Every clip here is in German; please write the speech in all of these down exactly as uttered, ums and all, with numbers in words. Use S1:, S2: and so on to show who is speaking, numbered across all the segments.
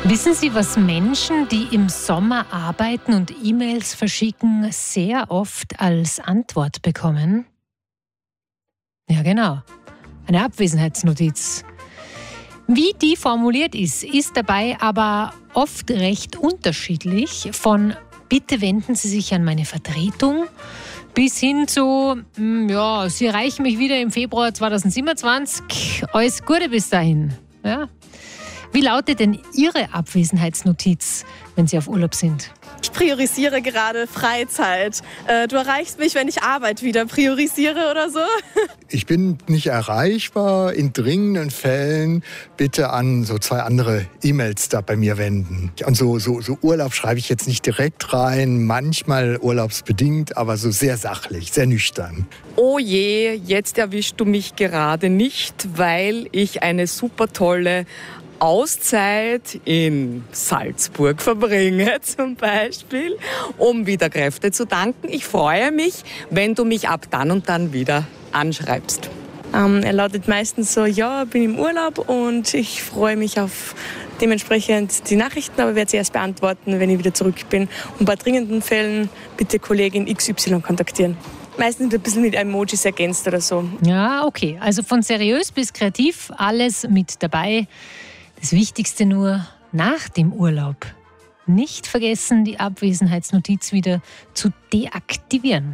S1: Wissen Sie, was Menschen, die im Sommer arbeiten und E-Mails verschicken, sehr oft als Antwort bekommen? Ja, genau. Eine Abwesenheitsnotiz. Wie die formuliert ist, ist dabei aber oft recht unterschiedlich. Von bitte wenden Sie sich an meine Vertretung bis hin zu, ja, Sie erreichen mich wieder im Februar zweitausendsiebenundzwanzig. Alles Gute bis dahin. Ja. Wie lautet denn Ihre Abwesenheitsnotiz, wenn Sie auf Urlaub sind?
S2: Ich priorisiere gerade Freizeit. Äh, du erreichst mich, wenn ich Arbeit wieder priorisiere oder so?
S3: Ich bin nicht erreichbar. In dringenden Fällen bitte an so zwei andere E-Mails da bei mir wenden. Und so, so, so Urlaub schreibe ich jetzt nicht direkt rein, manchmal urlaubsbedingt, aber so sehr sachlich, sehr nüchtern.
S4: Oh je, jetzt erwischst du mich gerade nicht, weil ich eine super tolle Auszeit in Salzburg verbringe zum Beispiel, um wieder Kräfte zu tanken. Ich freue mich, wenn du mich ab dann und dann wieder anschreibst.
S2: Ähm, er lautet meistens so, ja, bin im Urlaub und ich freue mich auf dementsprechend die Nachrichten, aber werde sie erst beantworten, wenn ich wieder zurück bin. Und bei dringenden Fällen bitte Kollegin X Y kontaktieren. Meistens ein bisschen mit Emojis ergänzt oder so.
S1: Ja, okay. Also von seriös bis kreativ, alles mit dabei. Das Wichtigste nur nach dem Urlaub. Nicht vergessen, die Abwesenheitsnotiz wieder zu deaktivieren.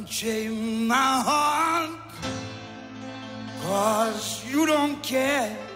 S5: Unchain my heart, 'cause you don't care.